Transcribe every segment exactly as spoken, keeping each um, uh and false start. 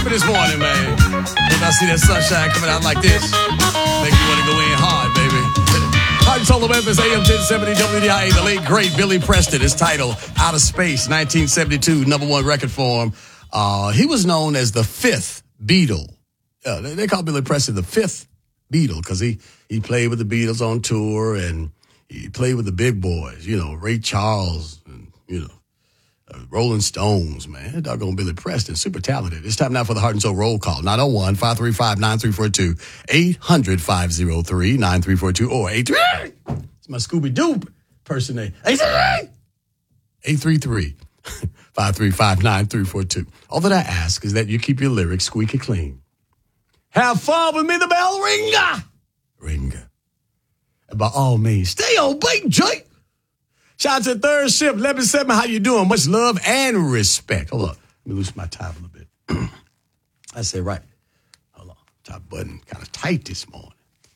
happy this morning, man. If I see that sunshine coming out like this, make you want to go in hard, baby. Heart and Soul of Memphis, A M ten seventy W D I A, the late, great Billy Preston. His title, Out of Space, nineteen seventy-two, number one record for him. Uh, he was known as the fifth Beatle. Uh, they, they call Billy Preston the fifth Beatle because he, he played with the Beatles on tour and he played with the big boys, you know, Ray Charles and, you know, uh, Rolling Stones, man. Doggone Billy Preston, super talented. It's time now for the Heart and Soul roll call. nine oh one, five three five, nine three four two, eight hundred, five oh three, nine three four two, or eight three three. It's my Scooby-Doo person name. eight three three, five three five, nine three four two. All that I ask is that you keep your lyrics squeaky clean. Have fun with me, the bell ringer. Ringer. And by all means, stay on beat, Jake. Shout out to Third Shift, eleven seven. How you doing? Much love and respect. Hold on. Let me loosen my tie a little bit. I said right. Hold on. Top button kind of tight this morning.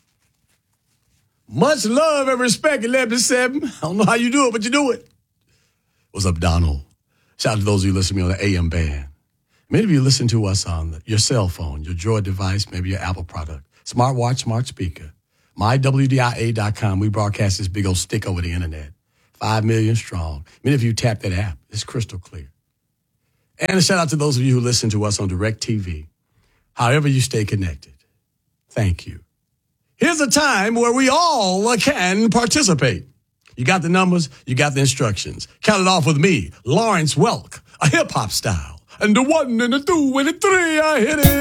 Much love and respect, eleven seven. I don't know how you do it, but you do it. What's up, Donald? Shout out to those of you listening to me on the A M band. Many of you listen to us on your cell phone, your Droid device, maybe your Apple product, smartwatch, smart speaker, my W D I A dot com. We broadcast this big old stick over the internet. Five million strong. Many of you tap that app. It's crystal clear. And a shout out to those of you who listen to us on DirecTV. However you stay connected. Thank you. Here's a time where we all can participate. You got the numbers, you got the instructions. Count it off with me, Lawrence Welk, a hip-hop style. And the one and the two and the three, I hit it.